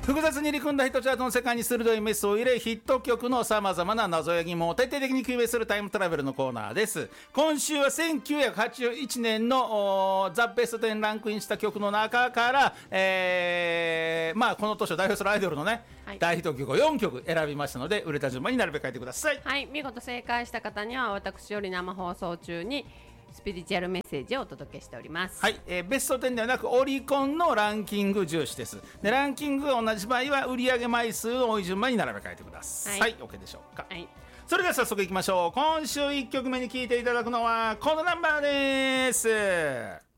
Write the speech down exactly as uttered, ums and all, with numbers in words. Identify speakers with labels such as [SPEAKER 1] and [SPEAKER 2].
[SPEAKER 1] 複雑に入り組んだヒットチャートの世界に鋭いメスを入れ、ヒット曲のさまざまな謎や疑問を徹底的に究明するタイムトラベルのコーナーです。今週はせんきゅうひゃくはちじゅういちねんのザ・ベストテンランクインした曲の中から、えー、まあこの年を代表するアイドルのね、はい、大ヒット曲をよんきょく選びましたので、売れた順番になるべく書いてください。
[SPEAKER 2] はい、見事正解した方には私より生放送中にスピリチュアルメッセージをお届けしております。
[SPEAKER 1] はい、えー、ベストテンではなくオリコンのランキング重視です。でランキングが同じ場合は売上枚数の多い順番に並べ替えてください。はい、OK でしょうか。はい、それでは早速いきましょう。今週いっきょくめに聴いていただくのはこのナンバーです。